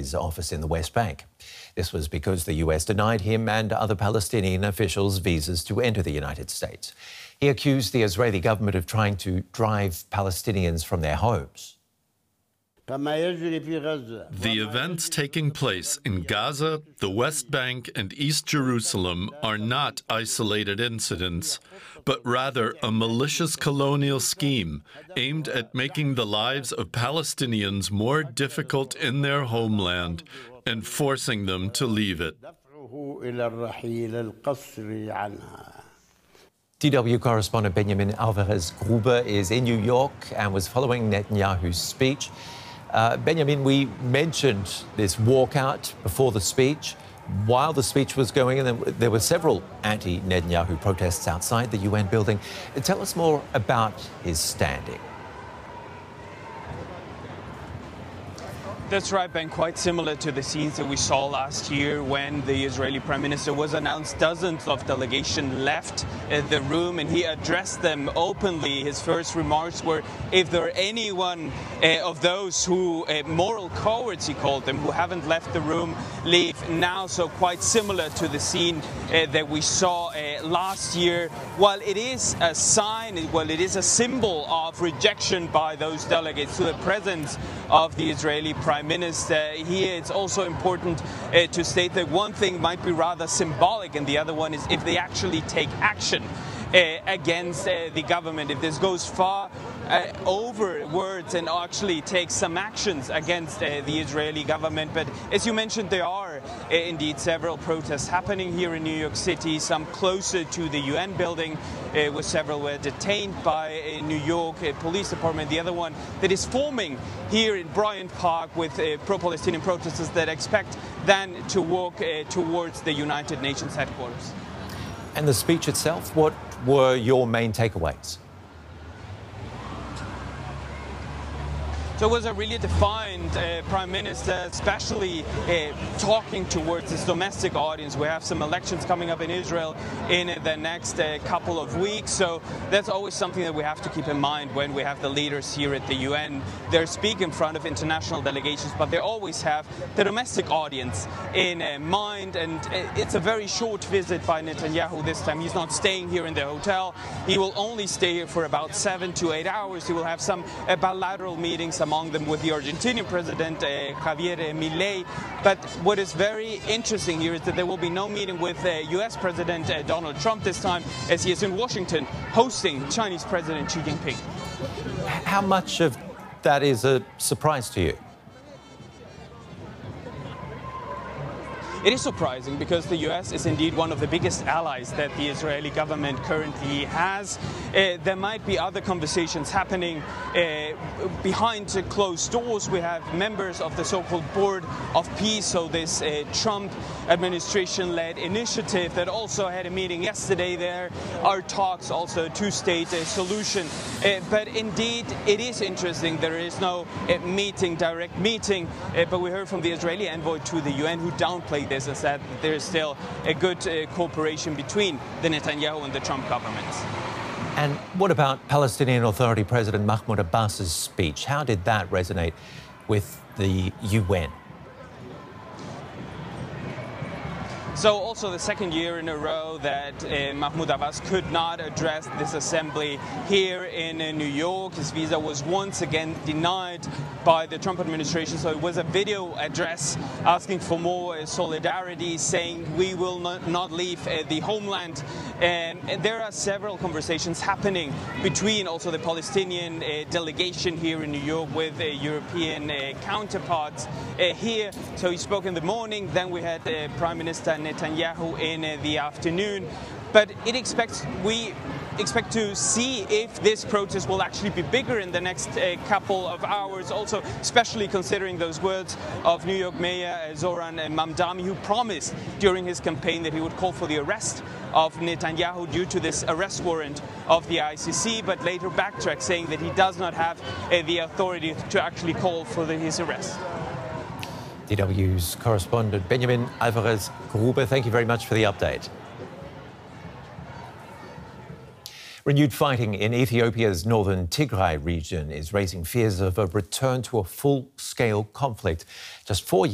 his office in the West Bank. This was because the US denied him and other Palestinian officials visas to enter the United States. He accused the Israeli government of trying to drive Palestinians from their homes. The events taking place in Gaza, the West Bank and East Jerusalem are not isolated incidents, but rather a malicious colonial scheme aimed at making the lives of Palestinians more difficult in their homeland and forcing them to leave it. DW correspondent Benjamin Alvarez-Gruber is in New York and was following Netanyahu's speech. Benjamin, we mentioned this walkout before the speech. While the speech was going on, there were several anti-Netanyahu protests outside the UN building. Tell us more about his standing. That's right, Ben. Quite similar to the scenes that we saw last year when the Israeli Prime Minister was announced. Dozens of delegation left the room and he addressed them openly. His first remarks were, if there are anyone of those who, moral cowards he called them, who haven't left the room, leave now. So quite similar to the scene that we saw last year. While it is a sign, well, it is a symbol of rejection by those delegates to the presence of the Israeli Prime Minister here, it's also important to state that one thing might be rather symbolic and the other one is if they actually take action against the government, if this goes far over words and actually takes some actions against the Israeli government. But as you mentioned, there are indeed several protests happening here in New York City, some closer to the UN building, where several were detained by New York Police Department. The other one that is forming here in Bryant Park with pro-Palestinian protesters that expect then to walk towards the United Nations headquarters. And the speech itself, what were your main takeaways? So it was a really defined Prime Minister, especially talking towards his domestic audience. We have some elections coming up in Israel in the next couple of weeks. So that's always something that we have to keep in mind when we have the leaders here at the UN. They speak in front of international delegations, but they always have the domestic audience in mind. And it's a very short visit by Netanyahu this time. He's not staying here in the hotel. He will only stay here for about 7 to 8 hours. He will have some bilateral meetings, among them with the Argentinian president, Javier Milei. But what is very interesting here is that there will be no meeting with US President Donald Trump this time, as he is in Washington hosting Chinese President Xi Jinping. How much of that is a surprise to you? It is surprising because the US is indeed one of the biggest allies that the Israeli government currently has. There might be other conversations happening behind closed doors. We have members of the so-called Board of Peace, so this Trump administration-led initiative that also had a meeting yesterday. There are talks also two-state solution. But indeed, it is interesting. There is no direct meeting, but we heard from the Israeli envoy to the UN who downplayed this and said that there is still a good cooperation between the Netanyahu and the Trump governments. And what about Palestinian Authority President Mahmoud Abbas's speech? How did that resonate with the UN? So also the second year in a row that Mahmoud Abbas could not address this assembly here in New York. His visa was once again denied by the Trump administration. So it was a video address asking for more solidarity, saying we will not leave the homeland. And there are several conversations happening between also the Palestinian delegation here in New York with European counterparts here. So he spoke in the morning, then we had Prime Minister Netanyahu in the afternoon. But we expect to see if this protest will actually be bigger in the next couple of hours, also especially considering those words of New York Mayor Zoran Mamdani, who promised during his campaign that he would call for the arrest of Netanyahu due to this arrest warrant of the ICC, but later backtracked, saying that he does not have the authority to actually call for his arrest. DW's correspondent Benjamin Alvarez-Gruber, thank you very much for the update. Renewed fighting in Ethiopia's northern Tigray region is raising fears of a return to a full-scale conflict just 4 years